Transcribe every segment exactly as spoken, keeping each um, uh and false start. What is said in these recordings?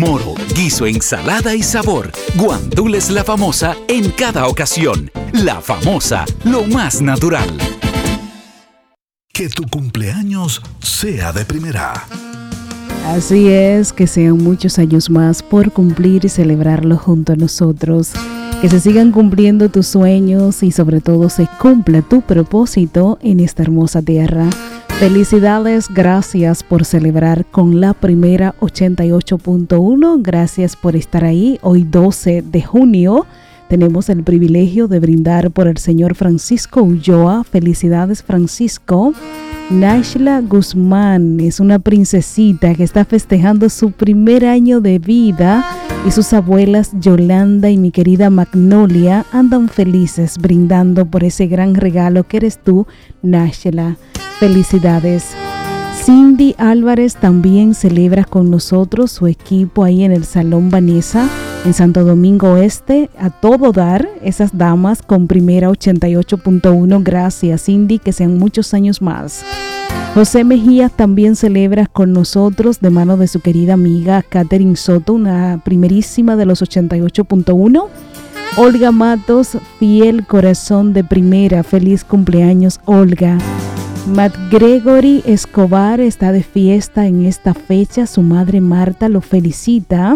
moro, guiso, ensalada y sabor. Guandules La Famosa en cada ocasión. La Famosa, lo más natural. Que tu cumpleaños sea de primera. Así es, que sean muchos años más por cumplir y celebrarlo junto a nosotros. Que se sigan cumpliendo tus sueños y sobre todo se cumpla tu propósito en esta hermosa tierra. Felicidades, gracias por celebrar con la primera ochenta y ocho punto uno. Gracias por estar ahí. Hoy doce de junio tenemos el privilegio de brindar por el señor Francisco Ulloa. Felicidades, Francisco. Nashla Guzmán es una princesita que está festejando su primer año de vida y sus abuelas Yolanda y mi querida Magnolia andan felices brindando por ese gran regalo que eres tú, Nashla. Felicidades. Cindy Álvarez también celebra con nosotros, su equipo ahí en el Salón Vanessa en Santo Domingo Este, a todo dar, esas damas con primera ochenta y ocho punto uno. Gracias, Cindy, que sean muchos años más. José Mejía también celebra con nosotros de mano de su querida amiga Catherine Soto, una primerísima de los ochenta y ocho punto uno. Olga Matos, fiel corazón de primera, feliz cumpleaños, Olga. Matt Gregory Escobar está de fiesta en esta fecha, su madre Marta lo felicita.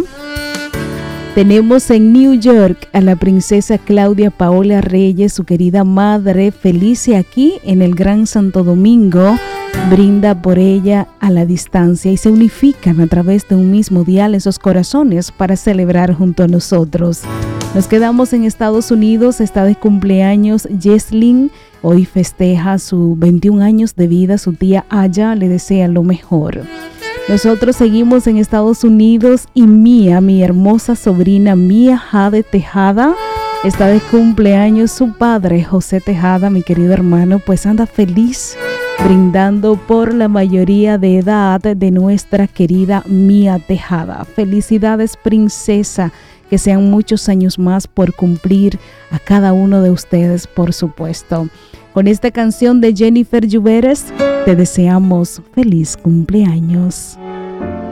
Tenemos en New York a la princesa Claudia Paola Reyes, su querida madre, Felicia aquí en el Gran Santo Domingo, brinda por ella a la distancia y se unifican a través de un mismo dial esos corazones para celebrar junto a nosotros. Nos quedamos en Estados Unidos, está de cumpleaños Jesslyn, hoy festeja sus veintiún años de vida, su tía Aya le desea lo mejor. Nosotros seguimos en Estados Unidos y Mía, mi hermosa sobrina Mía Jade Tejada, está de cumpleaños su padre José Tejada, mi querido hermano, pues anda feliz brindando por la mayoría de edad de nuestra querida Mía Tejada. Felicidades, princesa, que sean muchos años más por cumplir a cada uno de ustedes, por supuesto. Con esta canción de Jennifer Lluveres, te deseamos feliz cumpleaños.